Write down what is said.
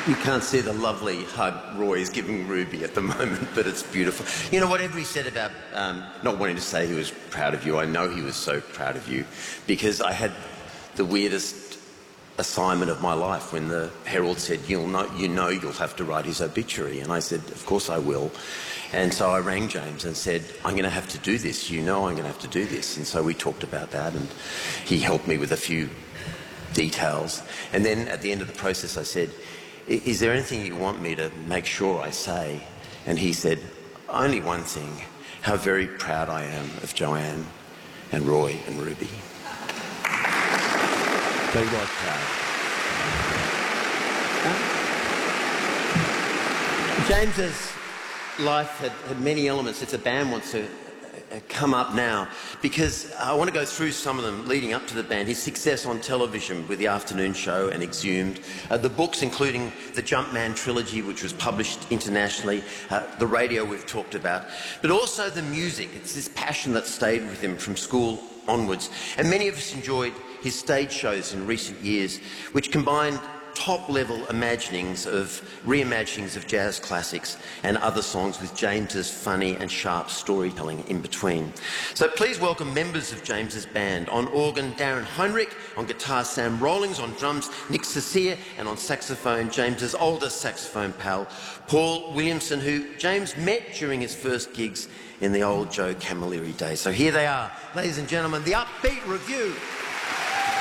You can't see the lovely hug Roy is giving Ruby at the moment, but it's beautiful. You know, whatever he said about not wanting to say he was proud of you, I know he was so proud of you, because I had the weirdest assignment of my life when the Herald said, you'll have to write his obituary. And I said, of course I will. And so I rang James and said, I'm going to have to do this. You know I'm going to have to do this. And so we talked about that, and he helped me with a few details. And then at the end of the process I said, is there anything you want me to make sure I say? And he said, only one thing, how very proud I am of Joanne and Roy and Ruby. So he was proud. James's life had many elements that the band wants to come up now, because I want to go through some of them leading up to the band. His success on television with The Afternoon Show and Exhumed, the books including the Jumpman trilogy, which was published internationally, the radio we've talked about, but also the music. It's this passion that stayed with him from school onwards. And many of us enjoyed his stage shows in recent years, which combined top-level reimaginings of jazz classics and other songs with James's funny and sharp storytelling in between. So please welcome members of James's band. On organ, Darren Heinrich; on guitar, Sam Rawlings; on drums, Nick Cecilia; and on saxophone, James's oldest saxophone pal, Paul Williamson, who James met during his first gigs in the old Joe Camilleri days. So here they are, ladies and gentlemen, the Upbeat Review.